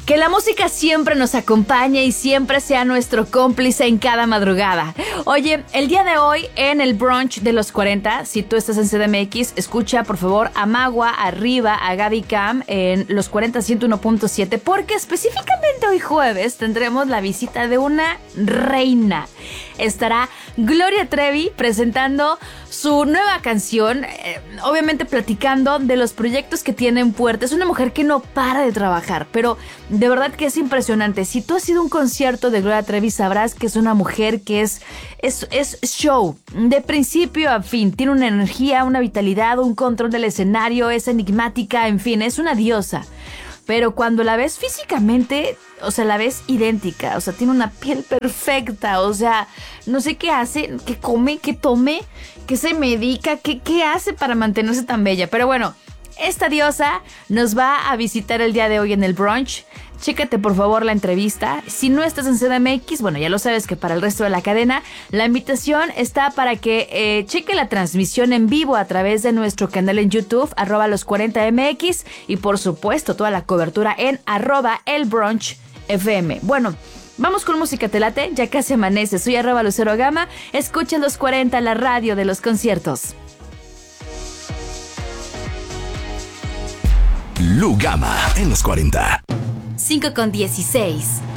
Que la música siempre nos acompañe y siempre sea nuestro cómplice en cada madrugada. Oye, el día de hoy en el brunch de los 40, si tú estás en CDMX, escucha por favor a Magua, Arriba, a Gaby Cam en los 40 101.7, porque específicamente hoy jueves tendremos la visita de una reina. Estará Gloria Trevi presentando su nueva canción, obviamente platicando de los proyectos que tiene en puerta. Es una mujer que no para de trabajar, pero de verdad que es impresionante. Si tú has ido a un concierto de Gloria Trevi, sabrás que es una mujer que es show, de principio a fin. Tiene una energía, una vitalidad, un control del escenario, es enigmática, en fin, es una diosa. Pero cuando la ves físicamente, o sea, la ves idéntica, o sea, tiene una piel perfecta, o sea, no sé qué hace, qué come, qué tome, qué se medica, qué hace para mantenerse tan bella. Pero bueno, esta diosa nos va a visitar el día de hoy en el brunch. Chécate por favor la entrevista. Si no estás en CDMX, bueno, ya lo sabes que para el resto de la cadena, la invitación está para que cheque la transmisión en vivo a través de nuestro canal en YouTube, @los40mx, y por supuesto toda la cobertura en @elbrunchfm. Bueno, vamos con música, ¿te late? Ya casi amanece. Soy @Lucero Gama. Escucha los 40, la radio de los conciertos. Lu Gama en los 40. 5:16.